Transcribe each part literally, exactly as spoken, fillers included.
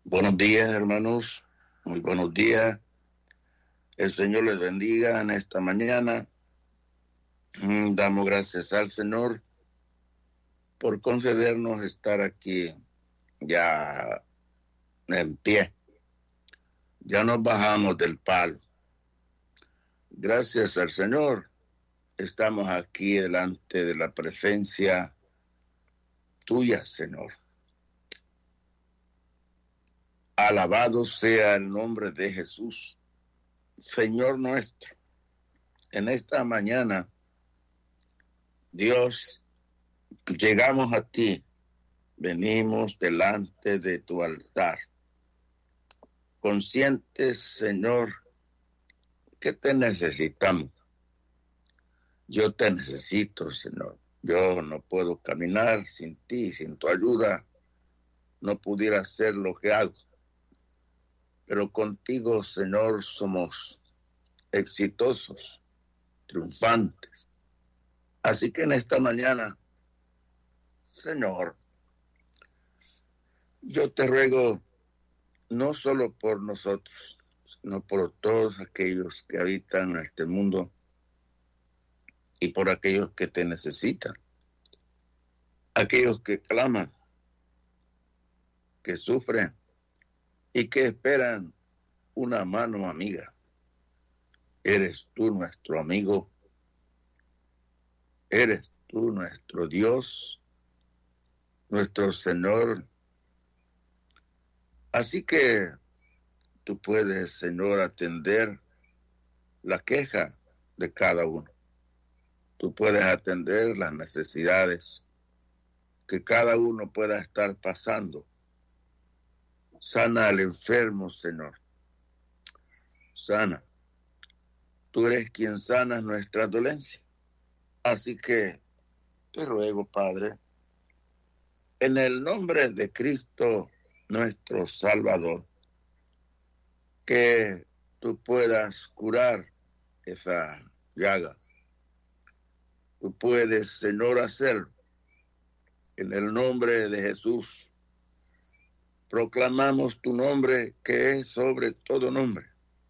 Buenos días, hermanos. Muy buenos días. El Señor les bendiga en esta mañana. Damos gracias al Señor por concedernos estar aquí ya en pie. Ya nos bajamos del palo. Gracias al Señor. Estamos aquí delante de la presencia tuya, Señor. Alabado sea el nombre de Jesús, Señor nuestro. En esta mañana, Dios, llegamos a ti, venimos delante de tu altar, conscientes, Señor, que te necesitamos. Yo te necesito, Señor. Yo no puedo caminar sin ti, sin tu ayuda. No pudiera hacer lo que hago. Pero contigo, Señor, somos exitosos, triunfantes. Así que en esta mañana, Señor, yo te ruego no solo por nosotros, sino por todos aquellos que habitan en este mundo y por aquellos que te necesitan, aquellos que claman, que sufren y que esperan una mano amiga. Eres tú nuestro amigo, eres tú nuestro Dios, nuestro Señor. Así que tú puedes, Señor, atender la queja de cada uno. Tú puedes atender las necesidades que cada uno pueda estar pasando. Sana al enfermo, Señor. Sana. Tú eres quien sana nuestra dolencia. Así que te ruego, Padre, en el nombre de Cristo, nuestro Salvador, que tú puedas curar esa llaga. Tú puedes, Señor, hacerlo. En el nombre de Jesús, proclamamos tu nombre, que es sobre todo nombre.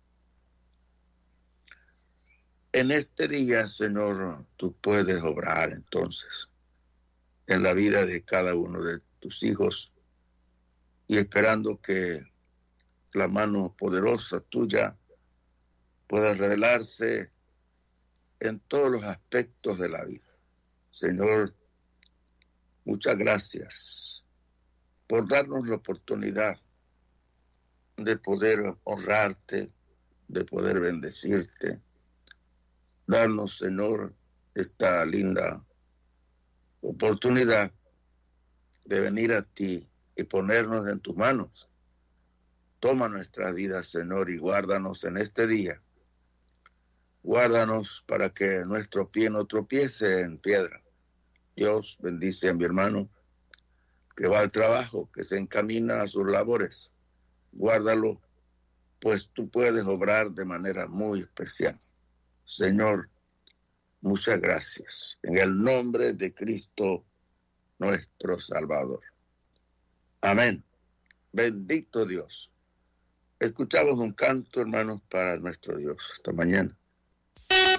En este día, Señor, tú puedes obrar entonces en la vida de cada uno de tus hijos y esperando que la mano poderosa tuya pueda revelarse en todos los aspectos de la vida. Señor, muchas gracias por darnos la oportunidad de poder honrarte, de poder bendecirte. Darnos, Señor, esta linda oportunidad de venir a ti y ponernos en tus manos. Toma nuestra vida, Señor, y guárdanos en este día. Guárdanos para que nuestro pie no tropiece en piedra. Dios bendice a mi hermano que va al trabajo, que se encamina a sus labores. Guárdalo, pues tú puedes obrar de manera muy especial. Señor, muchas gracias. En el nombre de Cristo, nuestro Salvador. Amén. Bendito Dios. Escuchamos un canto, hermanos, para nuestro Dios. Hasta mañana.